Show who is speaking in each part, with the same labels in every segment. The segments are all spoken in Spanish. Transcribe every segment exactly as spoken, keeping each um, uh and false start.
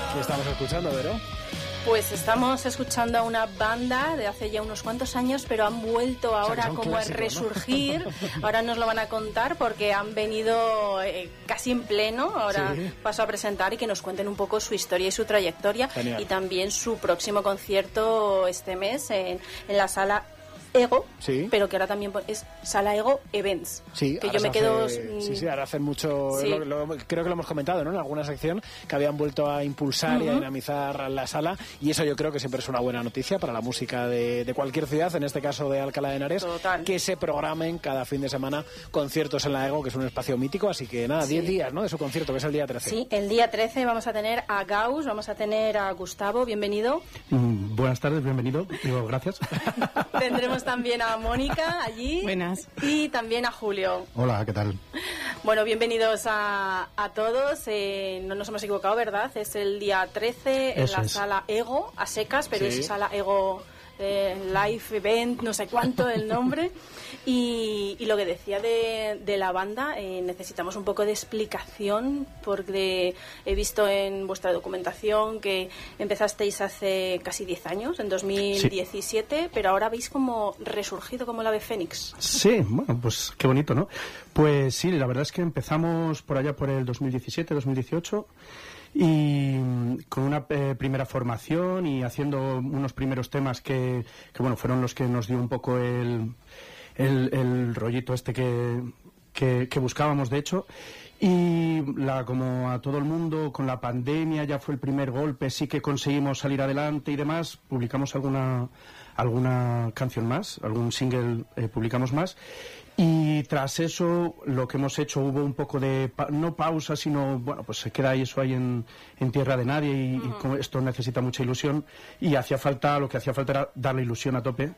Speaker 1: ¿Qué estamos escuchando, Vero?
Speaker 2: Pues estamos escuchando a una banda de hace ya unos cuantos años, pero han vuelto ahora, o sea, como clásico, a resurgir. ¿No? Ahora nos lo van a contar porque han venido eh, casi en pleno. Ahora sí. Paso a presentar y que nos cuenten un poco su historia y su trayectoria. Genial. Y también su próximo concierto este mes en, en la sala Ego, sí. Pero que ahora también es Sala Ego Events.
Speaker 1: Sí,
Speaker 2: que yo me quedo.
Speaker 1: Hace, sí, sí, ahora hacen mucho. Sí. Lo, lo, creo que lo hemos comentado, ¿no? En alguna sección que habían vuelto a impulsar uh-huh. y a dinamizar la sala. Y eso yo creo que siempre es una buena noticia para la música de, de cualquier ciudad, en este caso de Alcalá de Henares.
Speaker 2: Total.
Speaker 1: Que se programen cada fin de semana conciertos en la Ego, que es un espacio mítico. Así que nada, diez sí. días, ¿no? De su concierto, que es el día trece.
Speaker 2: Sí, el día trece vamos a tener a Gauss, vamos a tener a Gustavo, bienvenido.
Speaker 3: Mm, buenas tardes, bienvenido. Digo, gracias.
Speaker 2: Tendremos también a Mónica allí.
Speaker 4: Buenas.
Speaker 2: Y también a Julio.
Speaker 3: Hola, ¿qué tal?
Speaker 2: Bueno, bienvenidos a, a todos. Eh, no nos hemos equivocado, ¿verdad? Es el día trece en
Speaker 3: Eso
Speaker 2: la
Speaker 3: es.
Speaker 2: Sala Ego, a secas, pero
Speaker 1: sí.
Speaker 2: es Sala Ego eh, Live Event, no sé cuánto el nombre. Y, y lo que decía de, de la banda, eh, necesitamos un poco de explicación porque he visto en vuestra documentación que empezasteis hace casi diez años, en dos mil diecisiete, sí. Pero ahora habéis como resurgido como el ave fénix.
Speaker 3: Sí, bueno, pues qué bonito, ¿no? Pues sí, la verdad es que empezamos por allá por el dos mil diecisiete, dos mil dieciocho y con una eh, primera formación y haciendo unos primeros temas que, que, bueno, fueron los que nos dio un poco el... El, el rollito este que, que, que buscábamos, de hecho, y la, como a todo el mundo, con la pandemia ya fue el primer golpe, sí que conseguimos salir adelante y demás, publicamos alguna, alguna canción más, algún single eh, publicamos más, y tras eso lo que hemos hecho hubo un poco de, pa- no pausa, sino, bueno, pues se queda ahí eso ahí en, en tierra de nadie y, uh-huh. y como esto necesita mucha ilusión y hacía falta, lo que hacía falta era darle ilusión a tope.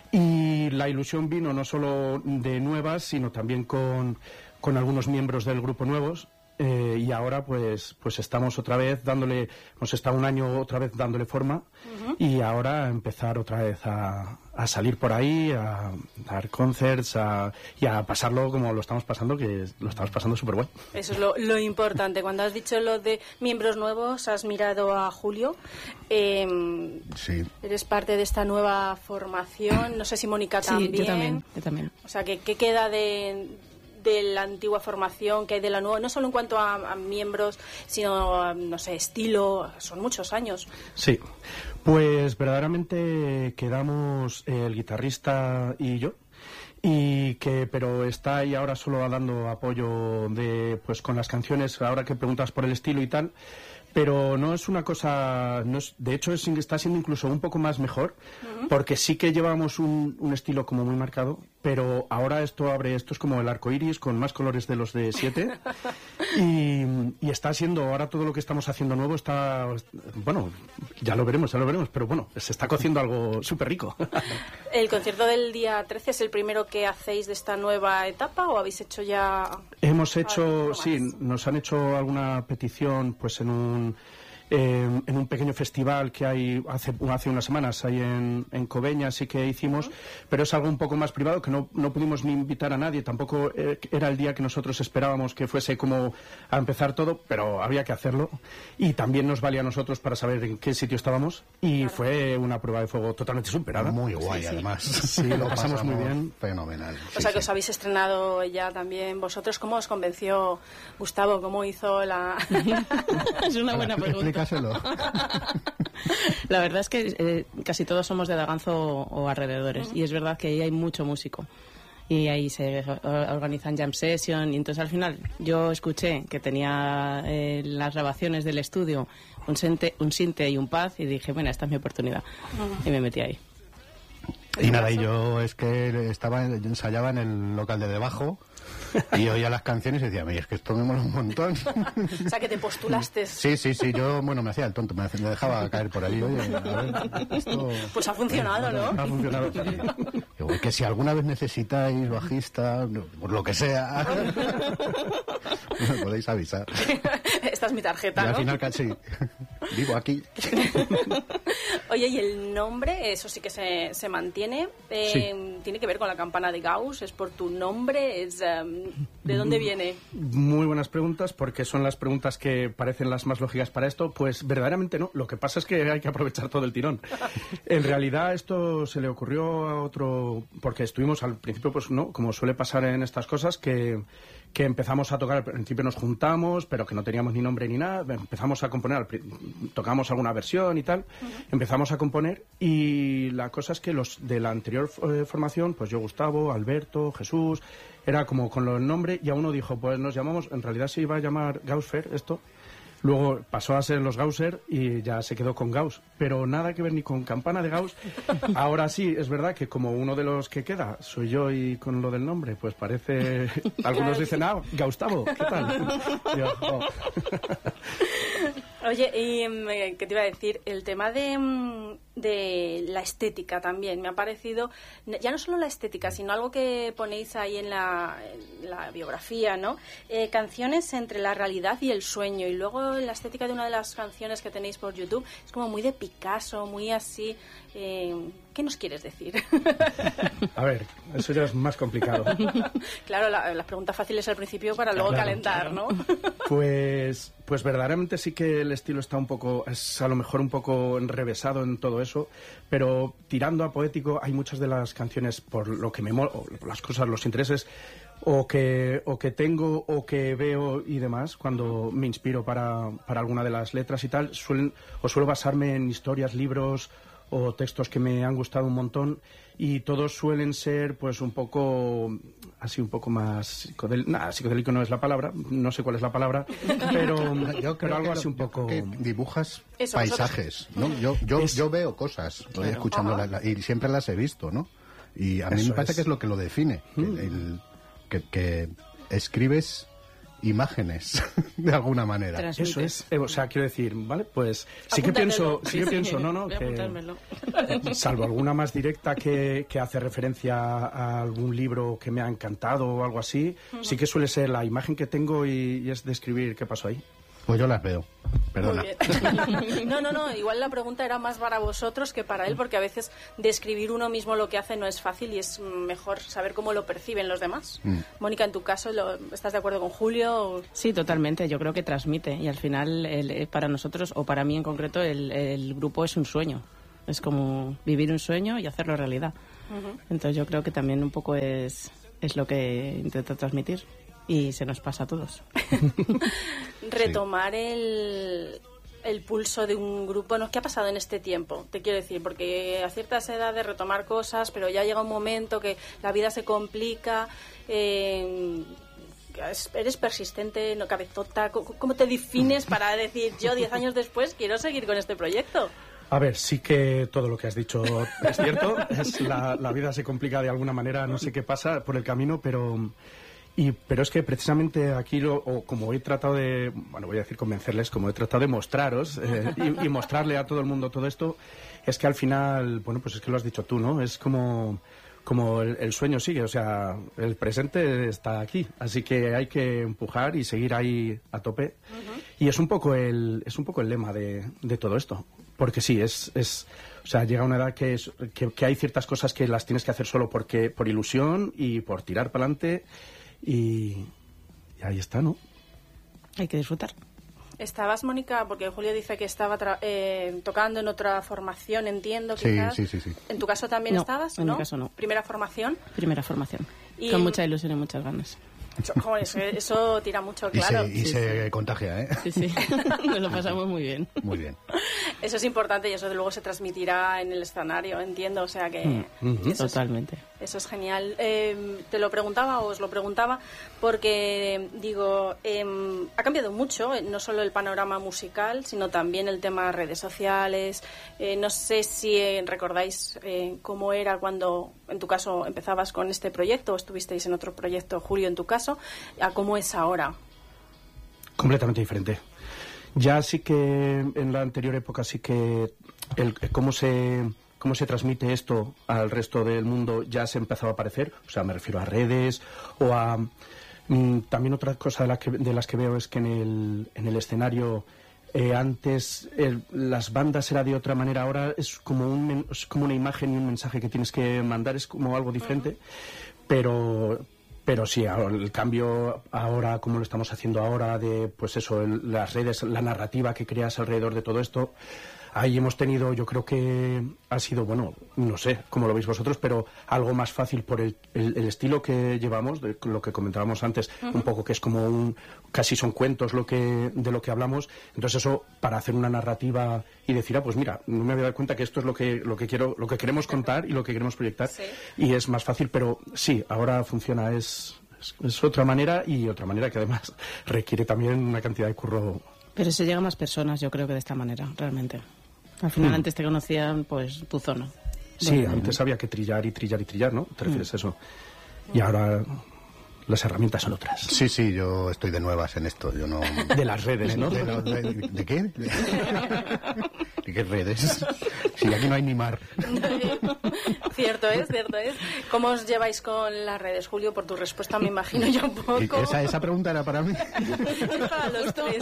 Speaker 3: Y la ilusión vino no solo de nuevas, sino también con, con algunos miembros del grupo nuevos. Eh, y ahora pues pues estamos otra vez dándole, hemos estado un año otra vez dándole forma uh-huh. y ahora empezar otra vez a, a salir por ahí, a dar concerts a, y a pasarlo como lo estamos pasando, que lo estamos pasando súper guay.
Speaker 2: Eso es lo, lo importante. Cuando has dicho lo de miembros nuevos, has mirado a Julio. Eh,
Speaker 3: sí.
Speaker 2: Eres parte de esta nueva formación. No sé si Mónica también.
Speaker 4: Sí, yo también, yo también.
Speaker 2: O sea, ¿qué, qué queda de... de la antigua formación, que hay de la nueva, no solo en cuanto a, a miembros, sino, a, no sé, estilo? Son muchos años.
Speaker 3: Sí, pues verdaderamente quedamos el guitarrista y yo, y que pero está ahí ahora solo dando apoyo de pues con las canciones, ahora que preguntas por el estilo y tal. Pero no es una cosa, no es, de hecho es, está siendo incluso un poco más mejor, uh-huh. porque sí que llevábamos un, un estilo como muy marcado, pero ahora esto abre, esto es como el arco iris con más colores de los de siete y, y está siendo, ahora todo lo que estamos haciendo nuevo está, bueno, ya lo veremos, ya lo veremos, pero bueno, se está cociendo algo súper rico.
Speaker 2: ¿El concierto del día trece es el primero que hacéis de esta nueva etapa o habéis hecho ya...?
Speaker 3: Hemos hecho, sí, nos han hecho alguna petición pues en un eh, en un pequeño festival que hay hace, hace unas semanas ahí en, en Coveñas, sí que hicimos, uh-huh. pero es algo un poco más privado que no, no pudimos ni invitar a nadie, tampoco eh, era el día que nosotros esperábamos que fuese como a empezar todo, pero había que hacerlo y también nos valía a nosotros para saber en qué sitio estábamos y claro. Fue una prueba de fuego totalmente superada.
Speaker 5: Muy guay,
Speaker 2: sí, sí.
Speaker 5: además.
Speaker 3: Sí, lo, lo pasamos, pasamos muy bien.
Speaker 5: Fenomenal.
Speaker 2: O sí, sea que sí. Os habéis estrenado ya también vosotros. ¿Cómo os convenció Gustavo? ¿Cómo hizo la...?
Speaker 4: Es una buena pregunta.
Speaker 5: Explícaselo.
Speaker 4: La verdad es que eh, casi todos somos de Daganzo o, o alrededores, uh-huh. y es verdad que ahí hay mucho músico y ahí se organizan jam session y entonces al final yo escuché que tenía eh, las grabaciones del estudio un sinte, un sinte y un pad y dije, bueno, esta es mi oportunidad uh-huh. y me metí ahí.
Speaker 5: Y nada, y yo es que estaba, yo ensayaba en el local de debajo y oía las canciones y decía, mira, es que esto me mola un montón.
Speaker 2: O sea, que te postulaste.
Speaker 5: Sí, sí, sí, yo, bueno, me hacía el tonto, me, hacía, me dejaba caer por ahí. Oye, a ver, esto...
Speaker 2: Pues ha funcionado, ¿no?
Speaker 3: Ha funcionado.
Speaker 5: Digo, que si alguna vez necesitáis bajista, por lo que sea, me podéis avisar.
Speaker 2: Esta es mi tarjeta,
Speaker 5: y
Speaker 2: ¿no?
Speaker 5: al final casi vivo aquí.
Speaker 2: Oye, y el nombre, eso sí que se, se mantiene. Eh,
Speaker 3: sí.
Speaker 2: ¿Tiene que ver con la campana de Gauss? ¿Es por tu nombre? ¿Es um, ¿De dónde viene?
Speaker 3: Muy buenas preguntas, porque son las preguntas que parecen las más lógicas para esto. Pues verdaderamente no. Lo que pasa es que hay que aprovechar todo el tirón. En realidad esto se le ocurrió a otro... Porque estuvimos al principio, pues no, como suele pasar en estas cosas, que... que empezamos a tocar, al principio nos juntamos, pero que no teníamos ni nombre ni nada, empezamos a componer, tocamos alguna versión y tal, uh-huh. empezamos a componer y la cosa es que los de la anterior eh, formación, pues yo, Gustavo, Alberto, Jesús, era como con el nombre y a uno dijo, pues nos llamamos, en realidad se iba a llamar Gausfer esto, luego pasó a ser los Gausser y ya se quedó con Gauss, pero nada que ver ni con Campana de Gauss. Ahora sí, es verdad que como uno de los que queda soy yo y con lo del nombre, pues parece... Algunos dicen, ah, Gaustavo, ¿qué tal? Yo, oh.
Speaker 2: Oye, y ¿qué te iba a decir? El tema de, de la estética también me ha parecido, ya no solo la estética, sino algo que ponéis ahí en la, en la biografía, ¿no? Eh, canciones entre la realidad y el sueño. Y luego la estética de una de las canciones que tenéis por YouTube es como muy de Picasso, muy así. Eh, ¿Qué nos quieres decir?
Speaker 3: A ver, eso ya es más complicado.
Speaker 2: Claro, la, las preguntas fáciles al principio para luego claro, calentar, claro. ¿no?
Speaker 3: Pues, pues verdaderamente sí que el estilo está un poco, es a lo mejor un poco enrevesado en todo eso, pero tirando a poético hay muchas de las canciones por lo que me mola, las cosas, los intereses, o que, o que tengo o que veo y demás, cuando me inspiro para, para alguna de las letras y tal, suelen, o suelo basarme en historias, libros o textos que me han gustado un montón y todos suelen ser pues un poco así un poco más psicodélico, nada, psicodélico no es la palabra, no sé cuál es la palabra, pero yo creo pero algo así lo, un poco
Speaker 5: que dibujas Eso, paisajes, ¿no? Yo yo es... yo veo cosas, estoy claro. escuchando la, la, y siempre las he visto, ¿no? Y a mí Eso me parece es. que es lo que lo define, mm. el, el, que, que escribes imágenes de alguna manera.
Speaker 3: Transmite. Eso es, eh, o sea, quiero decir, vale, pues sí que pienso, sí, sí que sí, pienso, no, no, que, salvo alguna más directa que, que hace referencia a algún libro que me ha encantado o algo así, uh-huh. sí que suele ser la imagen que tengo y, y es describir qué pasó ahí.
Speaker 5: Pues yo las veo. Perdona.
Speaker 2: No, no, no. Igual la pregunta era más para vosotros que para él, porque a veces describir uno mismo lo que hace no es fácil y es mejor saber cómo lo perciben los demás. Mm. Mónica, en tu caso, ¿lo, ¿estás de acuerdo con Julio?
Speaker 4: Sí, totalmente. Yo creo que transmite y al final el, para nosotros, o para mí en concreto, el, el grupo es un sueño. Es como vivir un sueño y hacerlo realidad. Uh-huh. Entonces yo creo que también un poco es, es lo que intento transmitir. Y se nos pasa a todos.
Speaker 2: Retomar sí. el, el pulso de un grupo, ¿no? ¿Qué ha pasado en este tiempo? Te quiero decir, porque a ciertas edades retomar cosas, pero ya llega un momento que la vida se complica, eh, eres persistente, no cabezota. ¿Cómo te defines para decir, yo diez años después quiero seguir con este proyecto?
Speaker 3: A ver, sí que todo lo que has dicho es cierto. Es la, la vida se complica de alguna manera, no sé qué pasa por el camino, pero... Y, pero es que precisamente aquí, lo, o como he tratado de, bueno, voy a decir convencerles, como he tratado de mostraros eh, y, y mostrarle a todo el mundo todo esto, es que al final, bueno, pues es que lo has dicho tú, ¿no? Es como, como el, el sueño sigue, o sea, el presente está aquí, así que hay que empujar y seguir ahí a tope. Uh-huh. Y es un poco el, es un poco el lema de, de todo esto, porque sí, es, es, o sea, llega una edad que, es, que, que hay ciertas cosas que las tienes que hacer solo porque, por ilusión y por tirar para adelante. Y, y ahí está, ¿no?
Speaker 4: Hay que disfrutar.
Speaker 2: ¿Estabas, Mónica? Porque Julio dice que estaba tra- eh, tocando en otra formación, entiendo, quizás.
Speaker 5: Sí, sí, sí, sí.
Speaker 2: ¿En tu caso también
Speaker 4: no,
Speaker 2: estabas?
Speaker 4: en
Speaker 2: ¿no?
Speaker 4: mi caso no.
Speaker 2: ¿Primera formación?
Speaker 4: Primera formación. Y... Con mucha ilusión y muchas ganas.
Speaker 2: Joder, eso, eso tira mucho, claro.
Speaker 5: Y se, y
Speaker 2: sí,
Speaker 5: se
Speaker 2: sí.
Speaker 5: contagia, ¿eh?
Speaker 4: Sí, sí. Nos lo pasamos muy bien.
Speaker 5: Muy bien.
Speaker 2: Eso es importante y eso luego se transmitirá en el escenario, entiendo. O sea que...
Speaker 4: Mm-hmm.
Speaker 2: Eso
Speaker 4: Totalmente.
Speaker 2: Es, eso es genial. Eh, te lo preguntaba o os lo preguntaba porque, digo, eh, ha cambiado mucho, no solo el panorama musical, sino también el tema de redes sociales. Eh, no sé si eh, recordáis eh, cómo era cuando, en tu caso, empezabas con este proyecto o estuvisteis en otro proyecto, Julio, en tu caso, a cómo es ahora.
Speaker 3: Completamente diferente. Ya sí que en la anterior época sí que el, cómo se cómo se transmite esto al resto del mundo ya se empezaba a aparecer, o sea, me refiero a redes o a mm, también otra cosa de, la que, de las que veo es que en el, en el escenario eh, antes el, las bandas era de otra manera, ahora es como, un, es como una imagen y un mensaje que tienes que mandar, es como algo diferente, uh-huh. pero pero sí, el cambio ahora, como lo estamos haciendo ahora, de pues eso, el, las redes, la narrativa que creas alrededor de todo esto, ahí hemos tenido, yo creo que ha sido, bueno, no sé cómo lo veis vosotros, pero algo más fácil por el, el, el estilo que llevamos, de lo que comentábamos antes, uh-huh. un poco que es como un, casi son cuentos lo que, de lo que hablamos. Entonces eso, para hacer una narrativa y decir, ah, pues mira, no me había dado cuenta que esto es lo que, lo que quiero, lo que queremos contar y lo que queremos proyectar. Sí. Y es más fácil, pero sí, ahora funciona, es, es, es otra manera y otra manera que además requiere también una cantidad de curro.
Speaker 4: Pero se llega a más personas, yo creo que de esta manera, realmente. Al final, mm. antes te conocían, pues, tu zona.
Speaker 3: Sí, bueno, antes había que trillar y trillar y trillar, ¿no? ¿Te refieres a eso? Y ahora las herramientas son otras.
Speaker 5: Sí, sí, yo estoy de nuevas en esto. Yo no...
Speaker 3: De las redes, ¿no?
Speaker 5: ¿De, de, de, de qué? ¿De, ¿De qué redes? Si aquí no hay ni mar.
Speaker 2: Cierto es, cierto es. ¿Cómo os lleváis con las redes, Julio? Por tu respuesta me imagino yo un poco.
Speaker 5: Esa, esa pregunta era para mí.
Speaker 2: Es para los tres.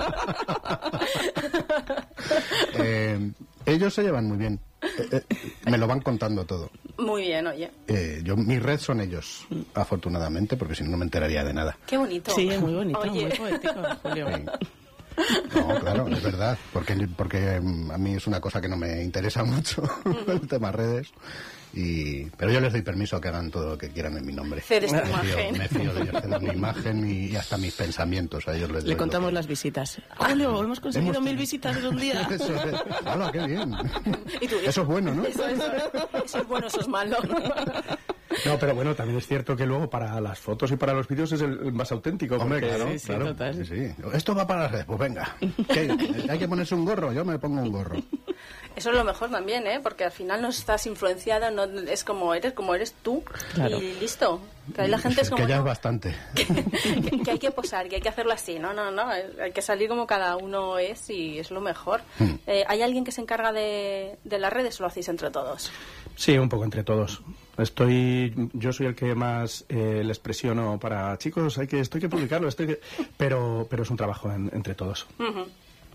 Speaker 5: eh, ellos se llevan muy bien. Eh, eh, me lo van contando todo.
Speaker 2: Muy bien, oye.
Speaker 5: Eh, yo, mi red son ellos, afortunadamente, porque si no, no me enteraría de nada.
Speaker 2: Qué bonito.
Speaker 4: Sí, es muy bonito, oye. Muy poético, Julio. Sí.
Speaker 5: No, claro, es verdad, porque, porque a mí es una cosa que no me interesa mucho, el tema redes. Y, pero yo les doy permiso a que hagan todo lo que quieran en mi nombre.
Speaker 2: Cedes tu
Speaker 5: me, fío,
Speaker 2: imagen.
Speaker 5: me fío de ellos, cedo mi imagen y, y hasta mis pensamientos. A ellos les
Speaker 4: Le contamos
Speaker 5: que...
Speaker 4: las visitas. Julio, hemos conseguido
Speaker 5: hemos...
Speaker 4: mil visitas en un día.
Speaker 5: Eso es. ¡Hala, qué bien!
Speaker 2: ¿Y tú?
Speaker 5: Eso es bueno, ¿no?
Speaker 2: Eso, eso, eso es bueno, eso es malo.
Speaker 3: No, pero bueno, también es cierto que luego para las fotos y para los vídeos es el más auténtico.
Speaker 5: Hombre,
Speaker 3: porque,
Speaker 5: claro,
Speaker 3: sí, sí,
Speaker 5: claro.
Speaker 3: Total.
Speaker 5: Sí, sí. Esto va para las redes, pues venga. ¿Qué? ¿Hay que ponerse un gorro? Yo me pongo un gorro.
Speaker 2: Eso es lo mejor también, ¿eh? Porque al final no estás influenciada, no es como eres, como eres tú, claro. Y listo. Que ahí la gente es como...
Speaker 5: Que ya
Speaker 2: no,
Speaker 5: es bastante.
Speaker 2: Que, que, que hay que posar, que hay que hacerlo así. No, no, no. Hay que salir como cada uno es y es lo mejor. Hmm. Eh, ¿Hay alguien que se encarga de, de las redes o lo hacéis entre todos?
Speaker 3: Sí, un poco entre todos. Estoy, yo soy el que más eh, les presiono para chicos, hay que, esto hay que publicarlo, esto hay que... pero, pero es un trabajo en, entre todos.
Speaker 2: Uh-huh.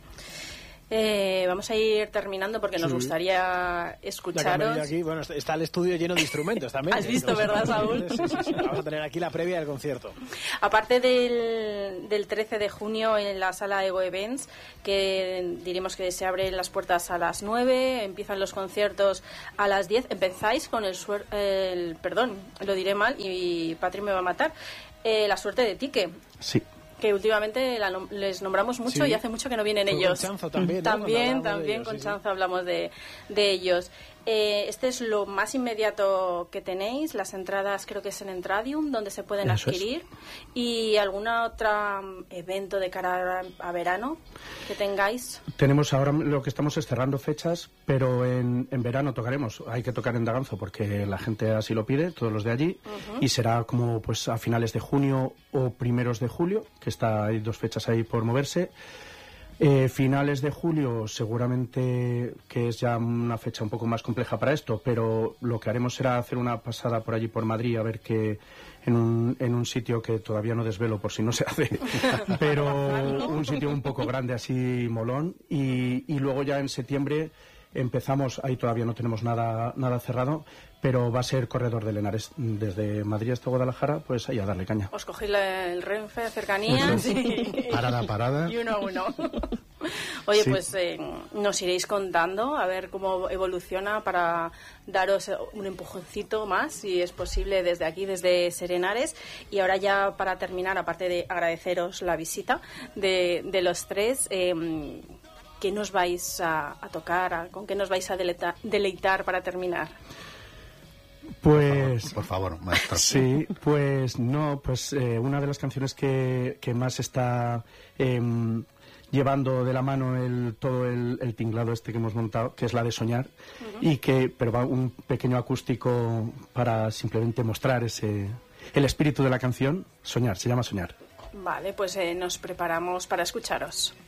Speaker 2: Eh, vamos a ir terminando porque nos sí. gustaría escucharos.
Speaker 1: Aquí, bueno, está el estudio lleno de instrumentos también.
Speaker 2: ¿Has visto, verdad, Saúl?
Speaker 1: Sí, sí, sí. Vamos a tener aquí la previa del concierto.
Speaker 2: Aparte del, del trece de junio en la sala Ego Events, que diremos que se abren las puertas a las nueve, empiezan los conciertos a las diez. Empezáis con el, suer- el perdón, lo diré mal y Patri me va a matar, eh, la suerte de Tique.
Speaker 3: Sí.
Speaker 2: Que últimamente la, les nombramos mucho sí. y hace mucho que no vienen Fue ellos.
Speaker 1: Con Chanzo también, ¿no?
Speaker 2: También, también ellos, con sí, Chanzo sí. hablamos de, de ellos. Eh, este es lo más inmediato que tenéis. Las entradas creo que es en Entradium, donde se pueden Eso adquirir. Es. ¿Y alguna otra evento de cara a, a verano que tengáis?
Speaker 3: Tenemos ahora, lo que estamos es cerrando fechas, pero en, en verano tocaremos. Hay que tocar en Daganzo porque la gente así lo pide, todos los de allí. Uh-huh. Y será como pues a finales de junio o primeros de julio, que está hay dos fechas ahí por moverse. Eh, finales de julio seguramente que es ya una fecha un poco más compleja para esto, pero lo que haremos será hacer una pasada por allí por Madrid a ver que en un, en un sitio que todavía no desvelo por si no se hace, pero un sitio un poco grande así molón y, y luego ya en septiembre empezamos, ahí todavía no tenemos nada, nada cerrado, pero va a ser Corredor de Lenares desde Madrid hasta Guadalajara, pues ahí a darle caña.
Speaker 2: Os cogéis el Renfe de cercanías y...
Speaker 5: parada parada
Speaker 2: y uno a uno. Oye,
Speaker 5: sí.
Speaker 2: pues eh, nos iréis contando a ver cómo evoluciona para daros un empujoncito más, si es posible, desde aquí, desde Serenares. Y ahora ya para terminar, aparte de agradeceros la visita de, de los tres, eh, ¿qué nos vais a, a tocar? A, ¿Con qué nos vais a deleita, deleitar para terminar?
Speaker 3: Pues...
Speaker 5: Por favor, por favor, maestro.
Speaker 3: Sí, pues no, pues eh, una de las canciones que, que más está eh, llevando de la mano el, todo el, el tinglado este que hemos montado, que es la de Soñar, uh-huh. y que, pero va un pequeño acústico para simplemente mostrar ese el espíritu de la canción. Soñar, se llama Soñar.
Speaker 2: Vale, pues eh, nos preparamos para escucharos.